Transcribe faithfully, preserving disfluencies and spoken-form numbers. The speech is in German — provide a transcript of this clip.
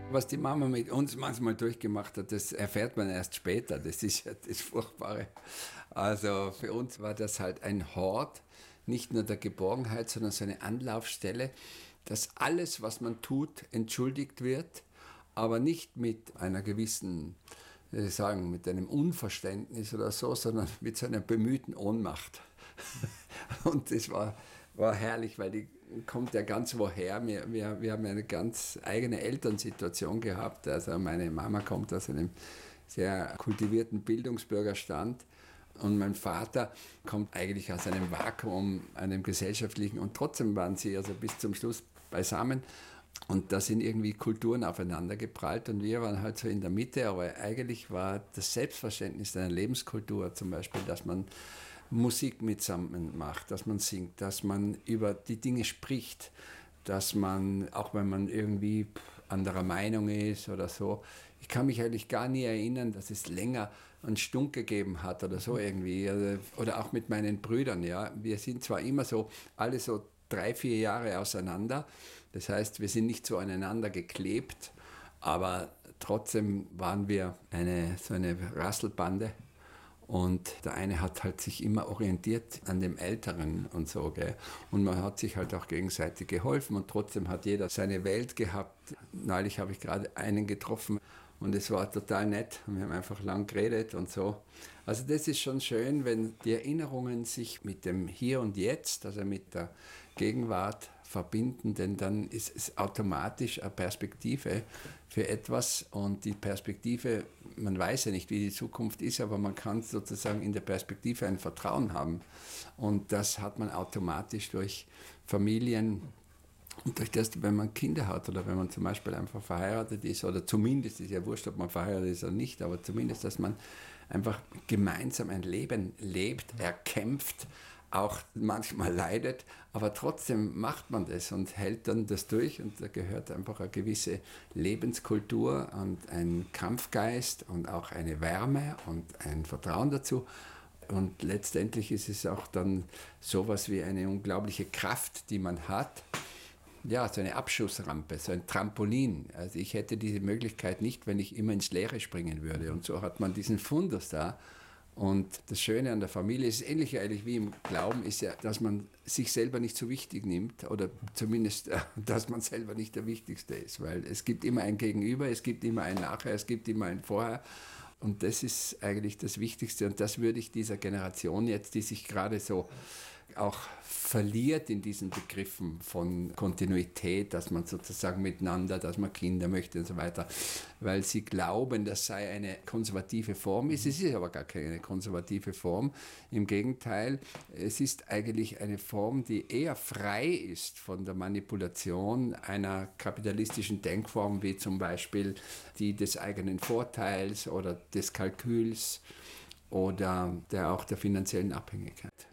Was die Mama mit uns manchmal durchgemacht hat, das erfährt man erst später. Das ist ja das Furchtbare. Also für uns war das halt ein Hort, nicht nur der Geborgenheit, sondern so eine Anlaufstelle, dass alles, was man tut, entschuldigt wird, aber nicht mit einer gewissen, wie soll ich sagen, mit einem Unverständnis oder so, sondern mit so einer bemühten Ohnmacht. Und das war, war herrlich, weil die kommt ja ganz woher. Wir, wir, wir haben eine ganz eigene Elternsituation gehabt. Also meine Mama kommt aus einem sehr kultivierten Bildungsbürgerstand und mein Vater kommt eigentlich aus einem Vakuum, einem gesellschaftlichen, und trotzdem waren sie also bis zum Schluss beisammen. Und da sind irgendwie Kulturen aufeinander geprallt und wir waren halt so in der Mitte, aber eigentlich war das Selbstverständnis einer Lebenskultur zum Beispiel, dass man Musik mitsammen macht, dass man singt, dass man über die Dinge spricht, dass man, auch wenn man irgendwie anderer Meinung ist oder so, ich kann mich eigentlich gar nie erinnern, dass es länger einen Stunk gegeben hat oder so irgendwie, oder auch mit meinen Brüdern, ja, wir sind zwar immer so, alle so drei, vier Jahre auseinander, das heißt, wir sind nicht so aneinander geklebt, aber trotzdem waren wir eine, so eine Rasselbande. Und der eine hat halt sich immer orientiert an dem Älteren und so, gell. Und man hat sich halt auch gegenseitig geholfen und trotzdem hat jeder seine Welt gehabt. Neulich habe ich gerade einen getroffen und es war total nett. Wir haben einfach lang geredet und so. Also das ist schon schön, wenn die Erinnerungen sich mit dem Hier und Jetzt, also mit der Gegenwart verbinden, denn dann ist es automatisch eine Perspektive für etwas und die Perspektive, man weiß ja nicht, wie die Zukunft ist, aber man kann sozusagen in der Perspektive ein Vertrauen haben und das hat man automatisch durch Familien und durch das, wenn man Kinder hat oder wenn man zum Beispiel einfach verheiratet ist oder zumindest, ist ja wurscht, ob man verheiratet ist oder nicht, aber zumindest, dass man einfach gemeinsam ein Leben lebt, erkämpft, auch manchmal leidet, aber trotzdem macht man das und hält dann das durch und da gehört einfach eine gewisse Lebenskultur und ein Kampfgeist und auch eine Wärme und ein Vertrauen dazu. Und letztendlich ist es auch dann sowas wie eine unglaubliche Kraft, die man hat. Ja, so eine Abschussrampe, so ein Trampolin. Also ich hätte diese Möglichkeit nicht, wenn ich immer ins Leere springen würde. Und so hat man diesen Fundus da. Und das Schöne an der Familie ist ähnlich eigentlich wie im Glauben, ist ja, dass man sich selber nicht so wichtig nimmt oder zumindest, dass man selber nicht der Wichtigste ist, weil es gibt immer ein Gegenüber, es gibt immer ein Nachher, es gibt immer ein Vorher und das ist eigentlich das Wichtigste und das würde ich dieser Generation jetzt, die sich gerade so auch verliert in diesen Begriffen von Kontinuität, dass man sozusagen miteinander, dass man Kinder möchte und so weiter, weil sie glauben, das sei eine konservative Form. Es ist aber gar keine konservative Form. Im Gegenteil, es ist eigentlich eine Form, die eher frei ist von der Manipulation einer kapitalistischen Denkform, wie zum Beispiel die des eigenen Vorteils oder des Kalküls oder der auch der finanziellen Abhängigkeit.